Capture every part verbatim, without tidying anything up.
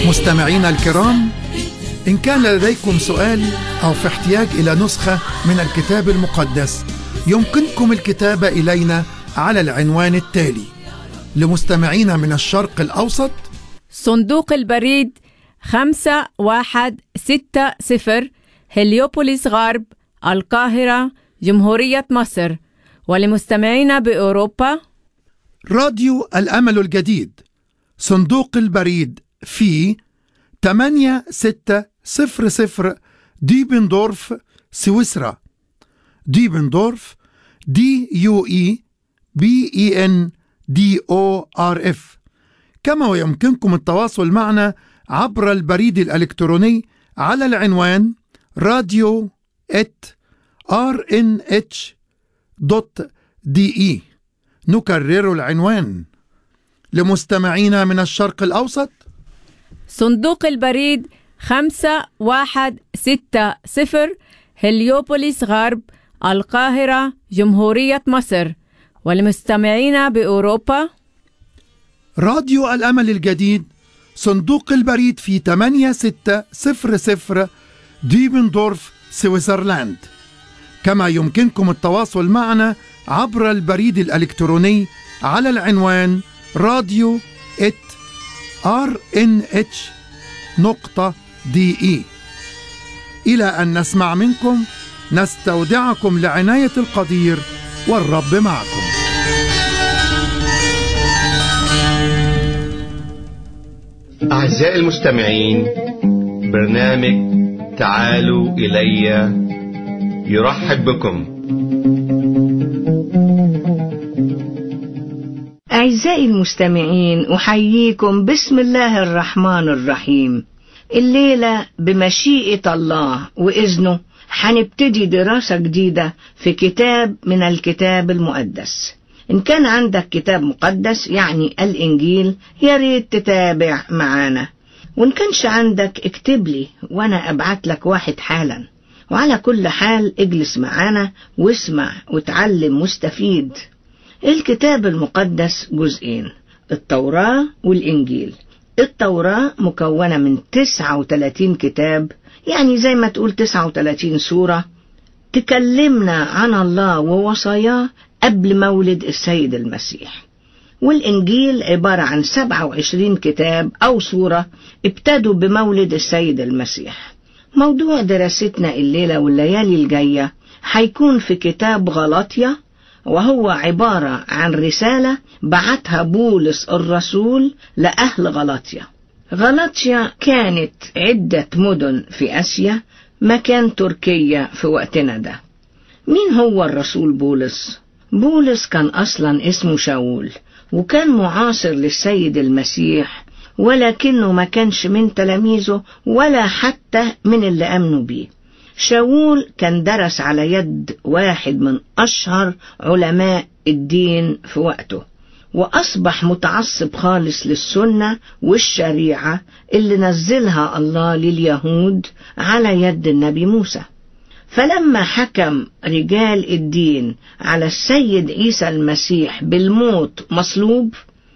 مستمعينا الكرام، إن كان لديكم سؤال أو في احتياج إلى نسخة من الكتاب المقدس يمكنكم الكتابة إلينا على العنوان التالي: لمستمعينا من الشرق الأوسط، صندوق البريد خمسة واحد ستة صفر، هليوبوليس غرب، القاهرة، جمهورية مصر. ولمستمعينا بأوروبا، راديو الأمل الجديد، صندوق البريد في ثمانية ستة صفر صفر، ديبندورف، سويسرا. ديبندورف، دي يو إي بي إي إن دي أو آر إف. كما ويمكنكم التواصل معنا عبر البريد الإلكتروني على العنوان راديو آت آر إن إتش دوت دي إي. نكرر العنوان: لمستمعينا من الشرق الأوسط، صندوق البريد خمسة واحد ستة صفر، هليوبوليس غرب، القاهرة، جمهورية مصر. ولمستمعينا بأوروبا، راديو الأمل الجديد، صندوق البريد في ثمانية ستة صفر صفر، ديبندورف، سويسرلاند. كما يمكنكم التواصل معنا عبر البريد الإلكتروني على العنوان راديو آت آر إن إتش نقطة دي إي. إلى أن نسمع منكم، نستودعكم لعناية القدير، والرب معكم. أعزائي المستمعين، برنامج تعالوا إلي يرحب بكم. أعزائي المستمعين، أحييكم بسم الله الرحمن الرحيم. الليلة بمشيئة الله وإذنه هنبتدي دراسة جديدة في كتاب من الكتاب المقدس. إن كان عندك كتاب مقدس يعني الإنجيل، يا ريت تتابع معانا، وإن كانش عندك اكتب لي وأنا أبعت لك واحد حالا. وعلى كل حال اجلس معانا واسمع وتعلم مستفيد. الكتاب المقدس جزئين: التوراة والإنجيل. التوراة مكونة من تسعة وثلاثين كتاب، يعني زي ما تقول تسعة وثلاثين سورة تكلمنا عن الله ووصاياه قبل مولد السيد المسيح. والإنجيل عبارة عن سبعة وعشرين كتاب أو سورة ابتدوا بمولد السيد المسيح. موضوع دراستنا الليلة والليالي الجاية هيكون في كتاب غلاطيا، وهو عبارة عن رسالة بعتها بولس الرسول لأهل غلاطيا. غلاطيا كانت عدة مدن في آسيا، مكان تركيا في وقتنا ده. مين هو الرسول بولس؟ بولس كان أصلا اسمه شاول، وكان معاصر للسيد المسيح، ولكنه ما كانش من تلاميذه ولا حتى من اللي أمنوا بيه. شاول كان درس على يد واحد من أشهر علماء الدين في وقته، وأصبح متعصب خالص للسنة والشريعة اللي نزلها الله لليهود على يد النبي موسى. فلما حكم رجال الدين على السيد عيسى المسيح بالموت مصلوب،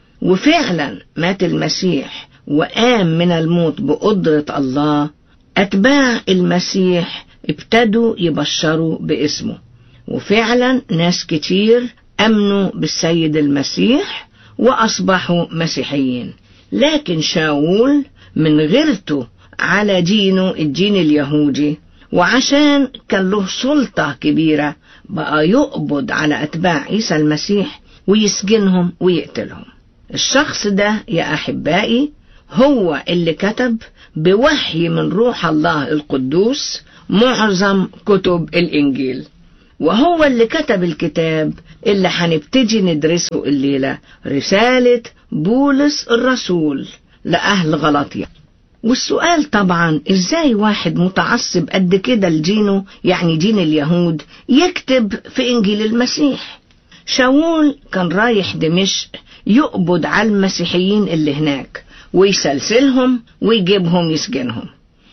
وفعلا مات المسيح وقام من الموت بقدرة الله، أتباع المسيح ابتدوا يبشروا باسمه، وفعلا ناس كتير أمنوا بالسيد المسيح وأصبحوا مسيحيين. لكن شاول من غيرته على دينه الدين اليهودي، وعشان كان له سلطة كبيرة، بقى يقبض على أتباع عيسى المسيح ويسجنهم ويقتلهم. الشخص ده يا أحبائي هو اللي كتب بوحي من روح الله القدوس معظم كتب الإنجيل، وهو اللي كتب الكتاب اللي هنبتدي ندرسه الليلة، رسالة بولس الرسول لأهل غلاطيا. والسؤال طبعا، ازاي واحد متعصب قد كده لدينه، يعني دين اليهود، يكتب في إنجيل المسيح؟ شاول كان رايح دمشق يقبض على المسيحيين اللي هناك ويسلسلهم ويجيبهم يسجنهم،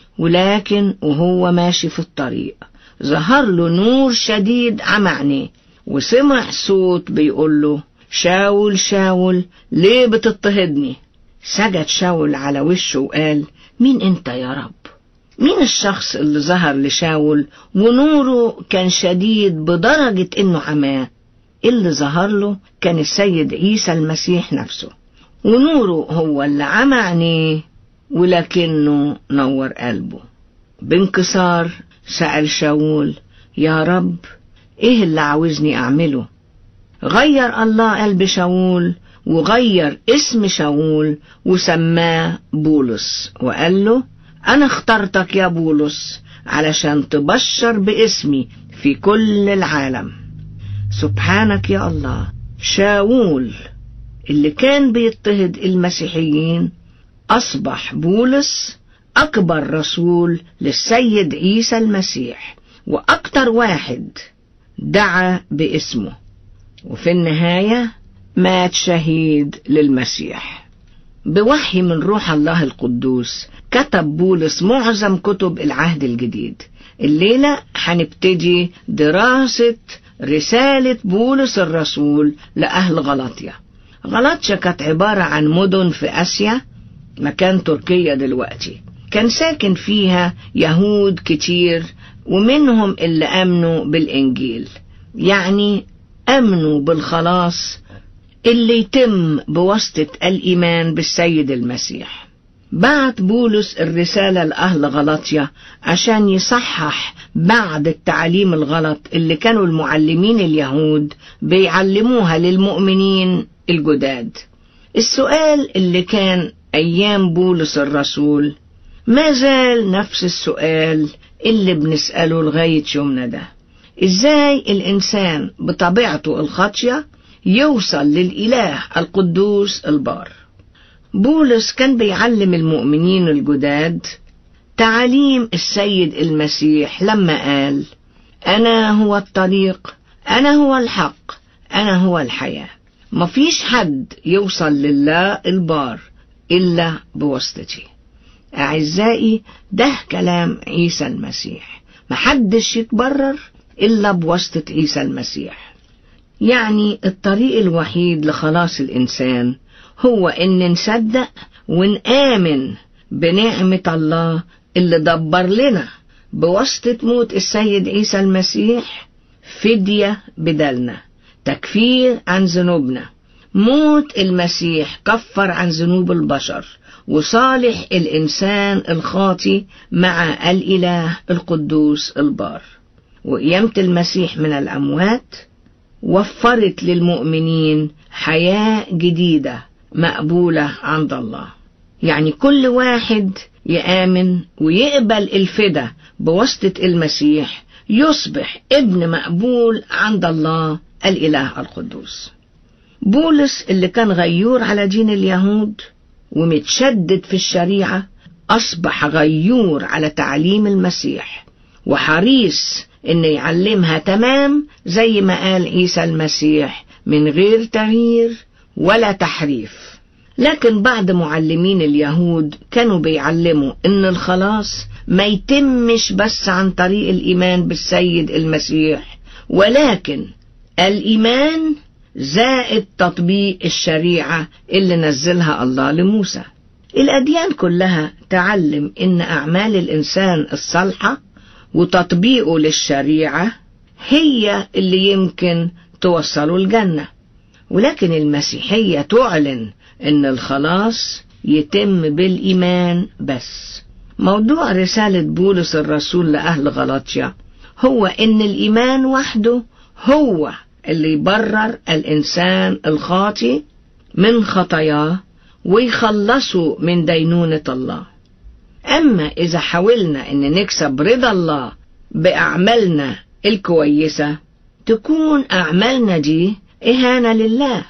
ولكن وهو ماشي في الطريق ظهر له نور شديد عمى عينيه، وسمع صوت بيقول له: شاول شاول ليه بتضطهدني؟ سجد شاول على وشه وقال: مين انت يا رب؟ مين الشخص اللي ظهر لشاول ونوره كان شديد بدرجة انه عماه؟ اللي ظهر له كان السيد عيسى المسيح نفسه، ونوره هو اللي عمى عينيه ولكنه نور قلبه. بانكسار سأل شاول: يا رب ايه اللي عاوزني اعمله؟ غير الله قلب شاول وغير اسم شاول وسماه بولس، وقال له: انا اخترتك يا بولس علشان تبشر باسمي في كل العالم. سبحانك يا الله، شاول اللي كان بيضطهد المسيحيين أصبح بولس أكبر رسول للسيد عيسى المسيح، وأكتر واحد دعا باسمه، وفي النهاية مات شهيد للمسيح. بوحي من روح الله القدوس كتب بولس معظم كتب العهد الجديد. الليلة هنبتدي دراسة رسالة بولس الرسول لأهل غلاطيا. غلاطيا كانت عبارة عن مدن في آسيا، مكان تركيا دلوقتي. كان ساكن فيها يهود كتير، ومنهم اللي أمنوا بالإنجيل، يعني أمنوا بالخلاص اللي يتم بواسطة الإيمان بالسيد المسيح. بعت بولس الرسالة لأهل غلاطيا عشان يصحح بعض التعليم الغلط اللي كانوا المعلمين اليهود بيعلموها للمؤمنين الجداد. السؤال اللي كان أيام بولس الرسول ما زال نفس السؤال اللي بنسأله لغاية يومنا ده: إزاي الإنسان بطبيعته الخاطية يوصل للإله القدوس البار؟ بولس كان بيعلم المؤمنين الجداد تعاليم السيد المسيح لما قال: أنا هو الطريق، أنا هو الحق، أنا هو الحياة. مفيش حد يوصل لله البار إلا بواسطتي. أعزائي، ده كلام عيسى المسيح، محدش يتبرر إلا بواسطة عيسى المسيح. يعني الطريق الوحيد لخلاص الإنسان هو إن نصدق ونآمن بنعمة الله اللي دبر لنا بواسطة موت السيد عيسى المسيح فدية بدلنا، تكفير عن ذنوبنا. موت المسيح كفر عن ذنوب البشر وصالح الإنسان الخاطي مع الإله القدوس البار. وقيامة المسيح من الأموات وفرت للمؤمنين حياة جديدة مقبولة عند الله. يعني كل واحد يآمن ويقبل الفداء بواسطة المسيح يصبح ابن مقبول عند الله الإله القدوس. بولس اللي كان غيور على دين اليهود ومتشدد في الشريعة أصبح غيور على تعليم المسيح وحريص إنه يعلمها تمام زي ما قال عيسى المسيح من غير تغيير ولا تحريف. لكن بعض معلمين اليهود كانوا بيعلموا إن الخلاص ما يتمش بس عن طريق الإيمان بالسيد المسيح، ولكن الإيمان زائد تطبيق الشريعة اللي نزلها الله لموسى. الأديان كلها تعلم إن أعمال الإنسان الصالحة وتطبيقه للشريعة هي اللي يمكن توصله الجنة، ولكن المسيحية تعلن إن الخلاص يتم بالإيمان بس. موضوع رسالة بولس الرسول لأهل غلاطيا هو إن الإيمان وحده هو اللي يبرر الإنسان الخاطي من خطاياه ويخلصه من دينونة الله. أما إذا حاولنا إن نكسب رضا الله بأعمالنا الكويسة تكون أعمالنا دي إهانة لله.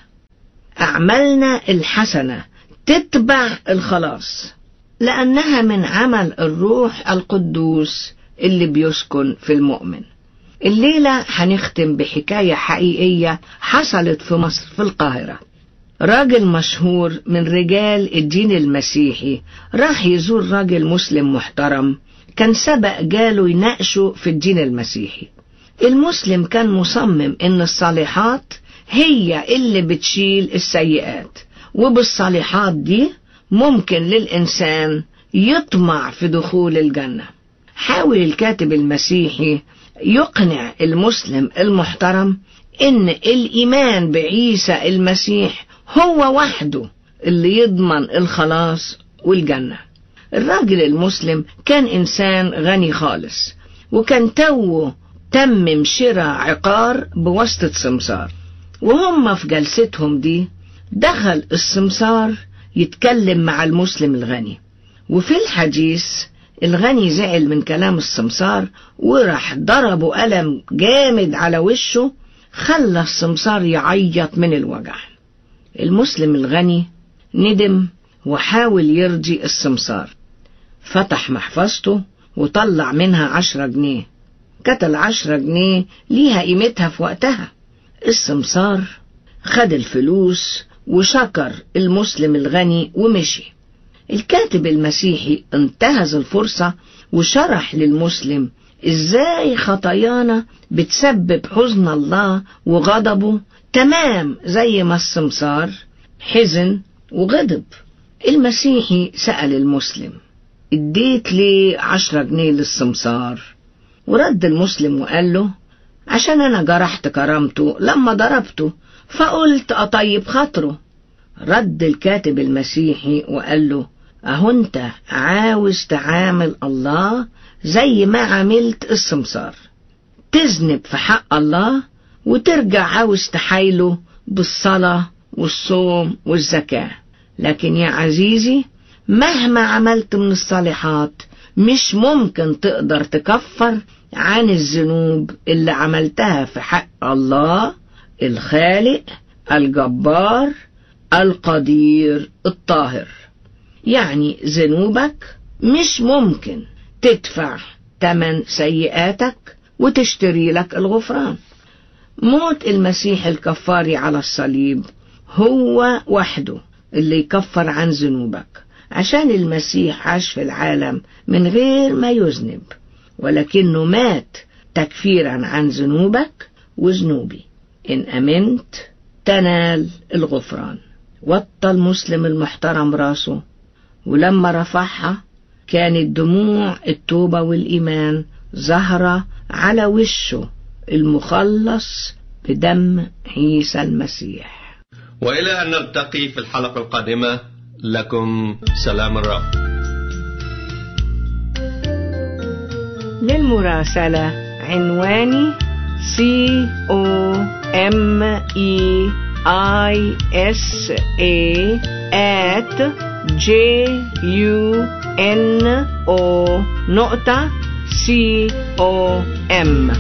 أعمالنا الحسنة تتبع الخلاص لأنها من عمل الروح القدوس اللي بيسكن في المؤمن. الليلة هنختم بحكاية حقيقية حصلت في مصر في القاهرة. راجل مشهور من رجال الدين المسيحي راح يزور راجل مسلم محترم كان سبق جاله يناقشه في الدين المسيحي. المسلم كان مصمم ان الصالحات هي اللي بتشيل السيئات، وبالصالحات دي ممكن للإنسان يطمع في دخول الجنة. حاول الكاتب المسيحي يقنع المسلم المحترم إن الإيمان بعيسى المسيح هو وحده اللي يضمن الخلاص والجنة. الراجل المسلم كان إنسان غني خالص، وكان توه تمم شراء عقار بواسطة سمسار، وهم في جلستهم دي دخل السمسار يتكلم مع المسلم الغني، وفي الحديث الغني زعل من كلام السمسار وراح ضربه قلم جامد على وشه، خلى السمسار يعيط من الوجع. المسلم الغني ندم وحاول يرضي السمسار، فتح محفظته وطلع منها عشرة جنيه. كانت العشرة جنيه ليها قيمتها في وقتها. السمسار خد الفلوس وشكر المسلم الغني ومشي. الكاتب المسيحي انتهز الفرصة وشرح للمسلم ازاي خطايانا بتسبب حزن الله وغضبه، تمام زي ما السمسار حزن وغضب. المسيحي سأل المسلم: اديت لي عشرة جنيه للسمسار؟ ورد المسلم وقال له: عشان انا جرحت كرامته لما ضربته، فقلت اطيب خاطره. رد الكاتب المسيحي وقال له: اهو انت عاوز تعامل الله زي ما عملت السمسار، تذنب في حق الله وترجع عاوز تحايله بالصلاة والصوم والزكاة. لكن يا عزيزي، مهما عملت من الصالحات مش ممكن تقدر تكفر عن الذنوب اللي عملتها في حق الله الخالق الجبار القدير الطاهر. يعني ذنوبك مش ممكن تدفع تمن سيئاتك وتشتري لك الغفران. موت المسيح الكفاري على الصليب هو وحده اللي يكفر عن ذنوبك، عشان المسيح عاش في العالم من غير ما يذنب، ولكنه مات تكفيرا عن ذنوبك وذنوبي. إن أمنت تنال الغفران. وطى المسلم المحترم راسه، ولما رفعها كانت دموع التوبة والإيمان ظهر على وشه المخلص بدم عيسى المسيح. وإلى أن نلتقي في الحلقة القادمة، لكم سلام الرب. للمراسلة عنواني سي او ام اي اي اس اي at j u n o نقطة c o m.